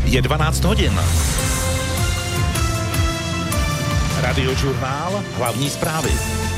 Je 12 hodin. Radiožurnál, hlavní zprávy.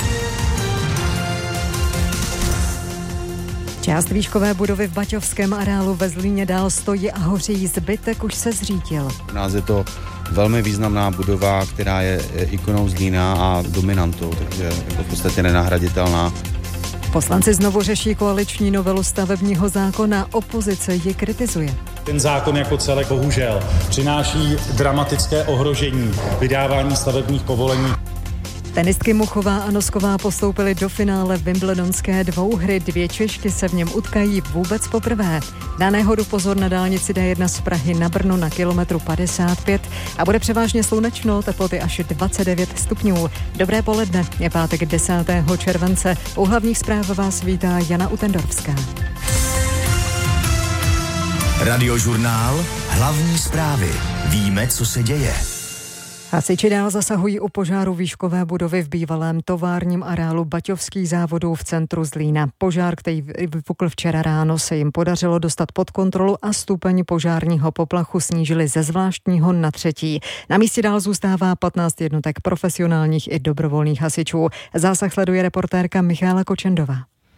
Část výškové budovy v Baťovském areálu ve Zlíně dál stojí a hoří, zbytek už se zřítil. Pro nás je to velmi významná budova, která je ikonou Zlína a dominantou, takže jako v podstatě nenahraditelná. Poslanci znovu řeší koaliční novelu stavebního zákona, opozice ji kritizuje. Ten zákon jako celek bohužel přináší dramatické ohrožení vydávání stavebních povolení. Tenistky Muchová a Nosková postoupily do finále wimbledonské dvouhry. 2 Češky se v něm utkají vůbec poprvé. Na nehodu pozor na dálnici D1 z Prahy na Brno na kilometru 55 a bude převážně slunečno, teploty až 29 stupňů. Dobré poledne, je pátek 10. července. U hlavních zpráv vás vítá Jana Utendorfská. Radiožurnál, hlavní zprávy. Víme, co se děje. Hasiči dál zasahují u požáru výškové budovy v bývalém továrním areálu Baťovských závodů v centru Zlína. Požár, který vypukl včera ráno, se jim podařilo dostat pod kontrolu a stupeň požárního poplachu snížili ze zvláštního na 3. Na místě dál zůstává 15 jednotek profesionálních i dobrovolných hasičů. Zásah sleduje reportérka Michála Kočendová.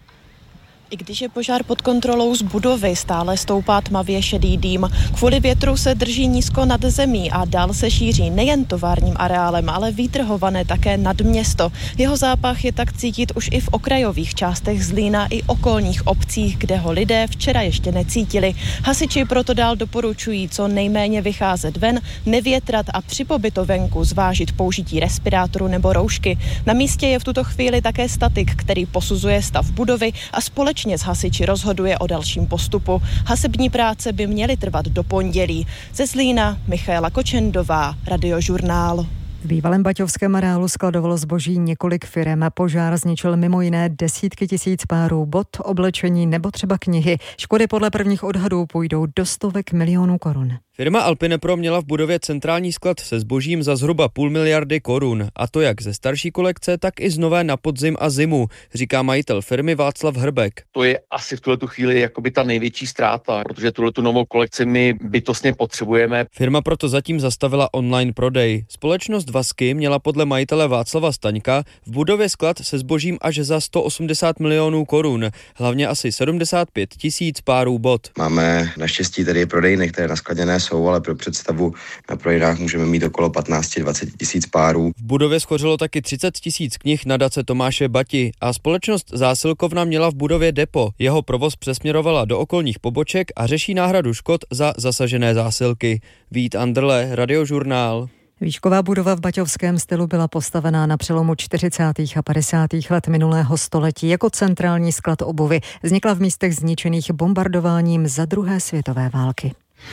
I když je požár pod kontrolou, z budovy stále stoupá tmavě šedý dým. Kvůli větru se drží nízko nad zemí a dál se šíří nejen továrním areálem, ale výtrhované také nad město. Jeho zápach je tak cítit už i v okrajových částech Zlína i okolních obcích, kde ho lidé včera ještě necítili. Hasiči proto dál doporučují co nejméně vycházet ven, nevětrat a při pobytu venku zvážit použití respirátoru nebo roušky. Na místě je v tuto chvíli také statik, který posuzuje stav budovy a společně s hasiči rozhoduje o dalším postupu. Hasební práce by měly trvat do pondělí. Ze Zlína Michála Kočendová, Radiožurnál. V bývalém baťovském areálu skladovalo zboží několik firem a požár zničil mimo jiné desítky tisíc párů bot, oblečení nebo třeba knihy. Škody podle prvních odhadů půjdou do stovek milionů korun. Firma Alpinepro měla v budově centrální sklad se zbožím za zhruba 500 miliardy korun. A to jak ze starší kolekce, tak i z nové na podzim a zimu, říká majitel firmy Václav Hrbek. To je asi v tuhletu chvíli jakoby ta největší ztráta, protože tuhletu novou kolekci my bytostně potřebujeme. Firma proto zatím zastavila online prodej. Společnost Vasky měla podle majitele Václava Staňka v budově sklad se zbožím až za 180 milionů korun, hlavně asi 75 tisíc párů bot. Máme naštěstí tady prodejny, které naskladěné jsou, ale pro představu na prodejnách můžeme mít okolo 15-20 tisíc párů. V budově schořelo taky 30 tisíc knih nadace Tomáše Bati a společnost Zásilkovna měla v budově depo. Jeho provoz přesměrovala do okolních poboček a řeší náhradu škod za zasažené zásilky. Vít Andrle, Radiožurnál. Výšková budova v baťovském stylu byla postavená na přelomu 40. a 50. let minulého století jako centrální sklad obuvy. Vznikla v místech zničených bombardováním za druhé světové války.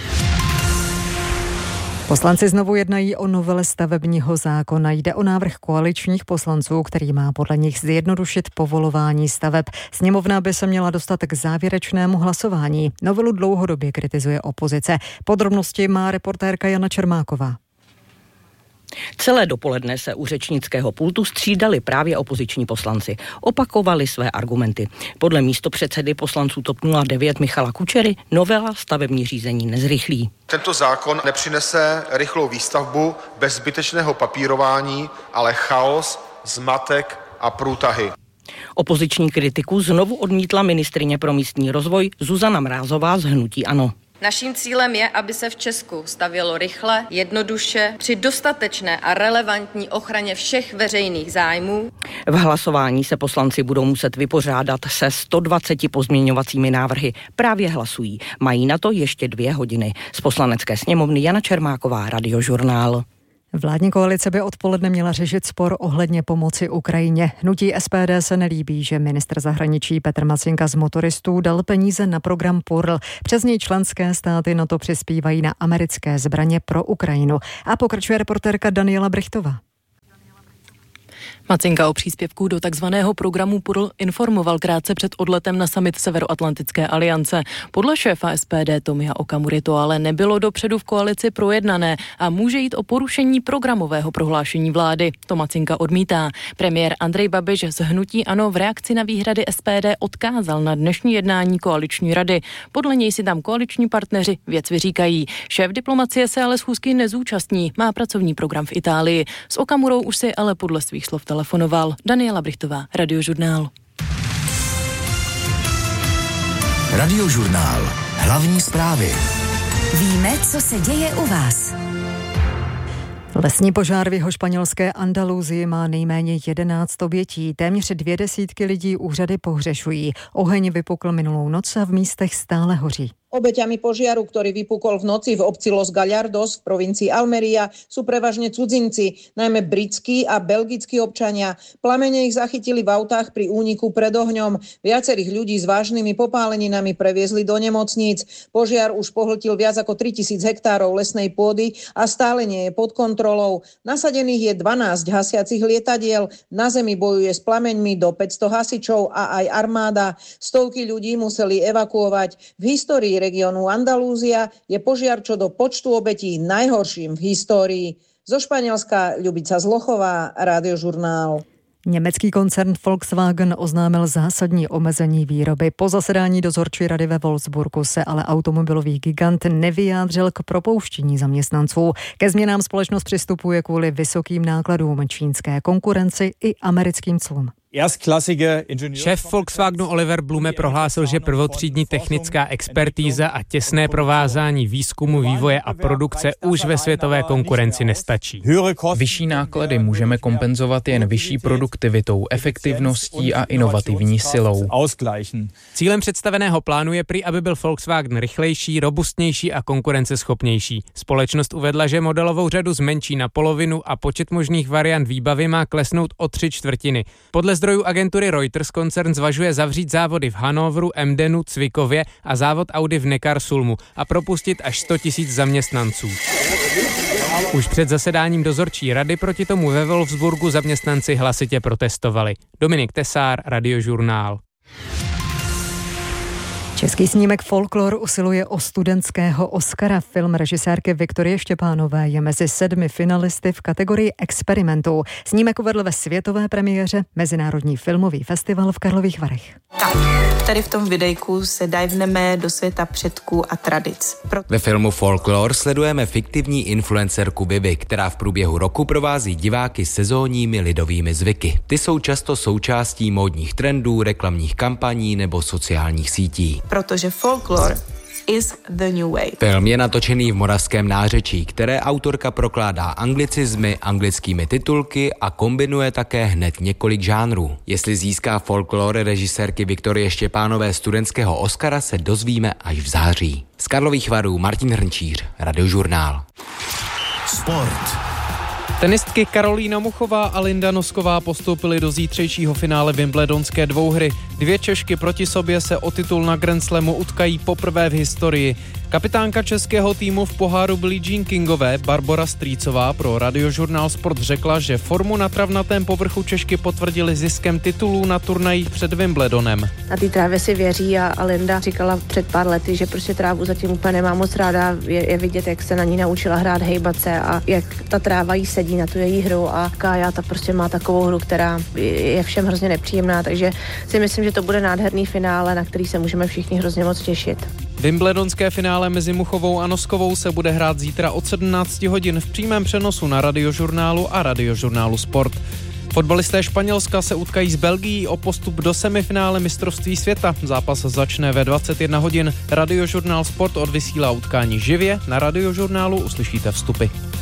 Poslanci znovu jednají o novele stavebního zákona. Jde o návrh koaličních poslanců, který má podle nich zjednodušit povolování staveb. Sněmovna by se měla dostat k závěrečnému hlasování. Novelu dlouhodobě kritizuje opozice. Podrobnosti má reportérka Jana Čermáková. Celé dopoledne se u řečnického pultu střídali právě opoziční poslanci. Opakovali své argumenty. Podle místopředsedy poslanců TOP 09 Michala Kučery novela stavební řízení nezrychlí. Tento zákon nepřinese rychlou výstavbu bez zbytečného papírování, ale chaos, zmatek a průtahy. Opoziční kritiku znovu odmítla ministryně pro místní rozvoj Zuzana Mrázová z hnutí ANO. Naším cílem je, aby se v Česku stavělo rychle, jednoduše, při dostatečné a relevantní ochraně všech veřejných zájmů. V hlasování se poslanci budou muset vypořádat se 120 pozměňovacími návrhy. Právě hlasují. Mají na to ještě 2 hodiny. Z Poslanecké sněmovny Jana Čermáková, Radiožurnál. Vládní koalice by odpoledne měla řešit spor ohledně pomoci Ukrajině. Hnutí SPD se nelíbí, že ministr zahraničí Petr Macinka z motoristů dal peníze na program PORL. Přes něj členské státy na to přispívají na americké zbraně pro Ukrajinu. A pokračuje reportérka Daniela Brichtová. Macinka o příspěvku do takzvaného programu PURL informoval krátce před odletem na summit Severoatlantické aliance. Podle šéfa SPD Tomia Okamury to ale nebylo dopředu v koalici projednané a může jít o porušení programového prohlášení vlády. To Macinka odmítá. Premiér Andrej Babiš z hnutí ANO v reakci na výhrady SPD odkázal na dnešní jednání koaliční rady. Podle něj si tam koaliční partneři věc vyříkají. Šéf diplomacie se ale schůzky nezúčastní, má pracovní program v Itálii. S Okamurou už si ale podle svých slov telefonoval. Daniela Brichtová, Radiožurnál. Radiožurnál. Hlavní zprávy. Víme, co se děje u vás. Lesní požár v jihošpanělské Andaluzii má nejméně 11 obětí. Téměř 200 lidí úřady pohřešují. Oheň vypukl minulou noc a v místech stále hoří. Obeťami požiaru, ktorý vypukol v noci v obci Los Gallardos v provincii Almeria, sú prevažne cudzinci, najmä britskí a belgickí občania. Plamene ich zachytili v autách pri úniku pred ohňom. Viacerých ľudí s vážnymi popáleninami previezli do nemocníc. Požiar už pohltil viac ako 3000 hektárov lesnej pôdy a stále nie je pod kontrolou. Nasadených je 12 hasiacich lietadiel. Na zemi bojuje s plameňmi do 500 hasičov a aj armáda. Stovky ľudí museli evakuovať. V histórii regiónu Andalúzia je požiar čo do počtu obetí najhorším v histórii. Zo Španielska Ľubica Zlochová, Radiožurnál. Německý koncern Volkswagen oznámil zásadní omezení výroby. Po zasedání dozorčí rady ve Wolfsburgu se ale automobilový gigant nevyjádřil k propouštění zaměstnanců. Ke změnám společnost přistupuje kvůli vysokým nákladům, čínské konkurenci i americkým clům. Šéf Volkswagenu Oliver Blume prohlásil, že prvotřídní technická expertíza a těsné provázání výzkumu, vývoje a produkce už ve světové konkurenci nestačí. Vyšší náklady můžeme kompenzovat jen vyšší produktivitou, efektivností a inovativní silou. Cílem představeného plánu je prý, aby byl Volkswagen rychlejší, robustnější a konkurenceschopnější. Společnost uvedla, že modelovou řadu zmenší na polovinu a počet možných variant výbavy má klesnout o 3/4. Podle zdrojů agentury Reuters koncern zvažuje zavřít závody v Hannoveru, Emdenu, Cvikově a závod Audi v Neckarsulmu a propustit až 100 000 zaměstnanců. Už před zasedáním dozorčí rady proti tomu ve Wolfsburgu zaměstnanci hlasitě protestovali. Dominik Tesár, Radiožurnál. Český snímek Folklor usiluje o studentského Oscara. Film režisérky Viktorie Štěpánové je mezi 7 finalisty v kategorii experimentů. Snímek uvedl ve světové premiéře Mezinárodní filmový festival v Karlových Varech. Tak, tady v tom videjku se divneme do světa předků a tradic. Ve filmu Folklor sledujeme fiktivní influencerku Vivi, která v průběhu roku provází diváky sezónními lidovými zvyky. Ty jsou často součástí módních trendů, reklamních kampaní nebo sociálních sítí. Protože folklor is the new wave. Film je natočený v moravském nářečí, které autorka prokládá anglicizmy, anglickými titulky a kombinuje také hned několik žánrů. Jestli získá Folklor režisérky Viktorie Štěpánové studentského Oscara, se dozvíme až v září. Z Karlových Varů Martin Hrnčíř, Radiožurnál. Sport. Tenistky Karolína Muchová a Linda Nosková postoupily do zítřejšího finále wimbledonské dvouhry. 2 Češky proti sobě se o titul na Grand Slamu utkají poprvé v historii. Kapitánka českého týmu v poháru Billie Jean Kingové Barbora Strýcová pro Radiožurnál Sport řekla, že formu na travnatém povrchu Češky potvrdili ziskem titulů na turnajích před Wimbledonem. Na té trávě si věří a Linda říkala před pár lety, že prostě trávu zatím úplně nemá moc ráda. Je vidět, jak se na ní naučila hrát, hejbat se a jak ta tráva jí sedí na tu její hru a Kája ta prostě má takovou hru, která je všem hrozně nepříjemná, takže si myslím, že to bude nádherný finále, na který se můžeme všichni hrozně moc těšit. Wimbledonské finále mezi Muchovou a Noskovou se bude hrát zítra od 17 hodin v přímém přenosu na Radiožurnálu a Radiožurnálu Sport. Fotbalisté Španělska se utkají s Belgií o postup do semifinále mistrovství světa. Zápas začne ve 21 hodin. Radiožurnál Sport odvysílá utkání živě. Na Radiožurnálu uslyšíte vstupy.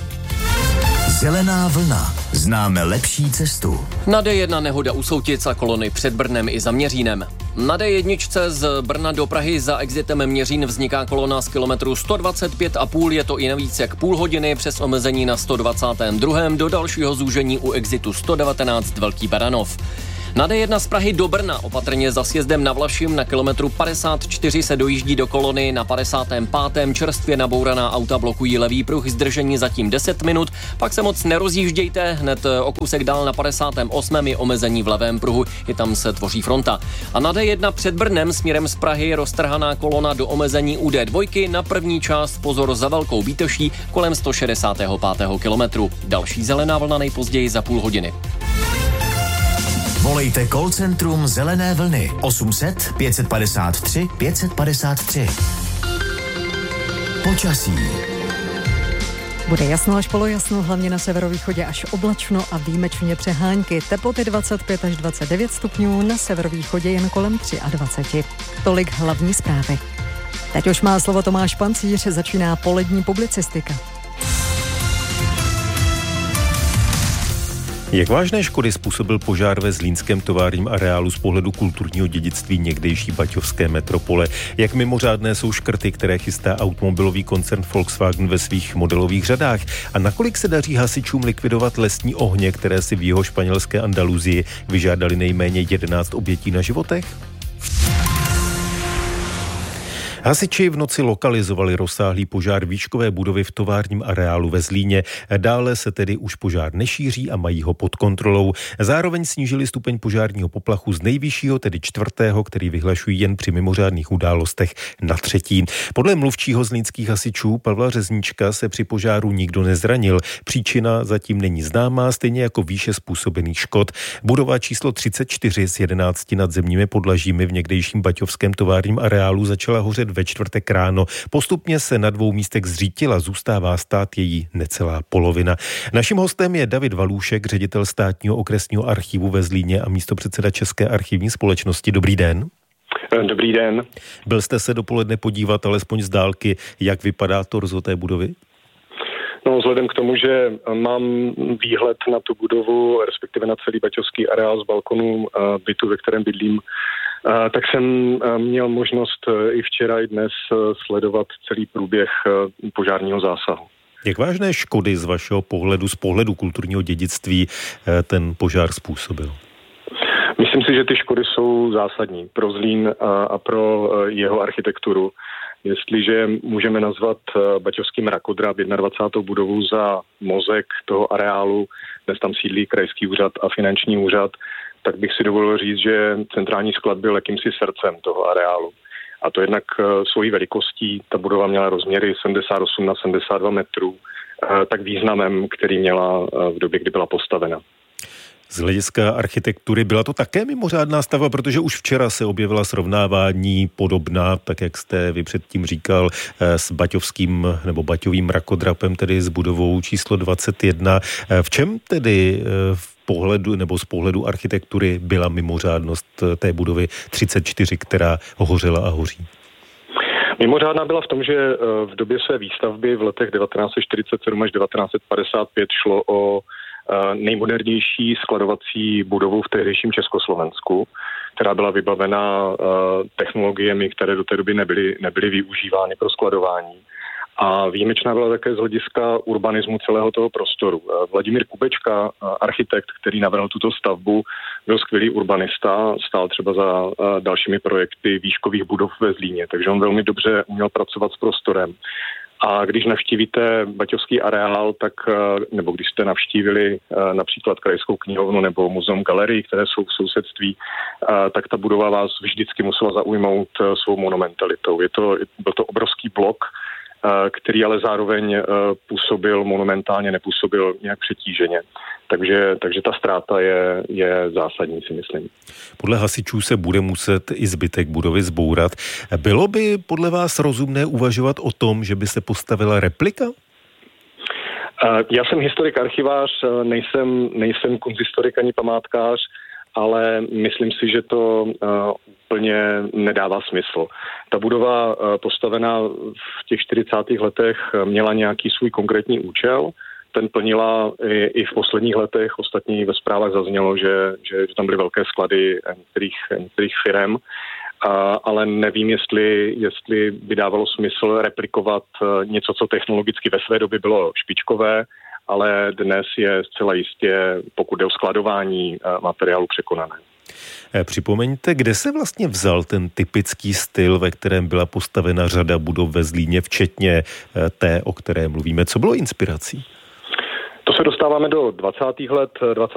Zelená vlna. Známe lepší cestu. Na D1 nehoda u Soutic a kolony před Brnem i za Měřínem. Na D1 z Brna do Prahy za exitem Měřín vzniká kolona z kilometru 125,5, je to i navíc jak půl hodiny přes omezení na 122. do dalšího zúžení u exitu 119 Velký Baranov. Na D1 z Prahy do Brna, opatrně za sjezdem na Vlašim, na kilometru 54 se dojíždí do kolony, na 55. čerstvě nabouraná auta blokují levý pruh, zdržení zatím 10 minut, pak se moc nerozjíždějte, hned o kousek dál na 58. je omezení v levém pruhu, i tam se tvoří fronta. A na D1 před Brnem směrem z Prahy roztrhaná kolona do omezení u D2, na první část pozor za Velkou Bíteší kolem 165. kilometru. Další zelená vlna nejpozději za půl hodiny. Volejte call centrum Zelené vlny 800 553 553. Počasí. Bude jasno až polojasno, hlavně na severovýchodě až oblačno a výjimečně přehánky. Teploty 25 až 29 stupňů, na severovýchodě jen kolem 23. Tolik hlavní zprávy. Teď už má slovo Tomáš Pancíř, začíná polední publicistika. Jak vážné škody způsobil požár ve zlínském továrním areálu z pohledu kulturního dědictví někdejší baťovské metropole? Jak mimořádné jsou škrty, které chystá automobilový koncern Volkswagen ve svých modelových řadách? A nakolik se daří hasičům likvidovat lesní ohně, které si v jihošpanělské Andaluzii vyžádali nejméně 11 obětí na životech? Hasiči v noci lokalizovali rozsáhlý požár výškové budovy v továrním areálu ve Zlíně. Dále se tedy už požár nešíří a mají ho pod kontrolou. Zároveň snížili stupeň požárního poplachu z nejvyššího, tedy 4., který vyhlašují jen při mimořádných událostech, na 3. Podle mluvčího zlínských hasičů Pavla Řezníčka se při požáru nikdo nezranil. Příčina zatím není známá, stejně jako výše způsobených škod. Budova číslo 34 s 11 nadzemními podlažími v někdejším baťovském továrním areálu začala hořet ve čtvrtek ráno. Postupně se na 2 místech zřítila, zůstává stát její necelá polovina. Naším hostem je David Valůšek, ředitel státního okresního archivu ve Zlíně a místopředseda České archivní společnosti. Dobrý den. Dobrý den. Byl jste se dopoledne podívat alespoň z dálky, jak vypadá torzo té budovy? No, vzhledem k tomu, že mám výhled na tu budovu, respektive na celý baťovský areál z balkonu bytu, ve kterém bydlím, tak jsem měl možnost i včera, i dnes sledovat celý průběh požárního zásahu. Jak vážné škody z vašeho pohledu, z pohledu kulturního dědictví ten požár způsobil? Myslím si, že ty škody jsou zásadní pro Zlín a pro jeho architekturu. Jestliže můžeme nazvat baťovský mrakodrap 21. budovu za mozek toho areálu, dnes tam sídlí krajský úřad a finanční úřad, tak bych si dovolil říct, že centrální sklad byl jakýmsi srdcem toho areálu. A to jednak svojí velikostí, ta budova měla rozměry 78 na 72 metrů, tak významem, který měla v době, kdy byla postavena. Z hlediska architektury byla to také mimořádná stavba, protože už včera se objevila srovnávání podobná, tak jak jste vy předtím říkal, s baťovským nebo baťovým mrakodrapem, tedy s budovou číslo 21. V čem tedy v pohledu nebo z pohledu architektury byla mimořádnost té budovy 34, která hořela a hoří? Mimořádná byla v tom, že v době své výstavby v letech 1947 až 1955 šlo o nejmodernější skladovací budovu v tehdejším Československu, která byla vybavena technologiemi, které do té doby nebyly využívány pro skladování. A výjimečná byla také z hlediska urbanismu celého toho prostoru. Vladimír Kubečka, architekt, který navrhl tuto stavbu, byl skvělý urbanista, stál třeba za dalšími projekty výškových budov ve Zlíně, takže on velmi dobře uměl pracovat s prostorem. A když navštívíte baťovský areál, tak, nebo když jste navštívili například Krajskou knihovnu nebo Muzeum galerii, které jsou v sousedství, tak ta budova vás vždycky musela zaujmout svou monumentalitou. Byl to obrovský blok, který ale zároveň působil monumentálně, nepůsobil nějak přetíženě. Takže ta ztráta je zásadní, si myslím. Podle hasičů se bude muset i zbytek budovy zbourat. Bylo by podle vás rozumné uvažovat o tom, že by se postavila replika? Já jsem historik, archivář, nejsem kunsthistorik ani památkář, ale myslím si, že to úplně nedává smysl. Ta budova postavená v těch 40. letech měla nějaký svůj konkrétní účel, ten plnila i v posledních letech, ostatně ve zprávách zaznělo, že tam byly velké sklady některých firem, ale nevím, jestli by dávalo smysl replikovat něco, co technologicky ve své době bylo špičkové, ale dnes je zcela jistě, pokud jde o skladování materiálu, překonané. Připomeňte, kde se vlastně vzal ten typický styl, ve kterém byla postavena řada budov ve Zlíně, včetně té, o které mluvíme. Co bylo inspirací? To se dostáváme do 20. let 20.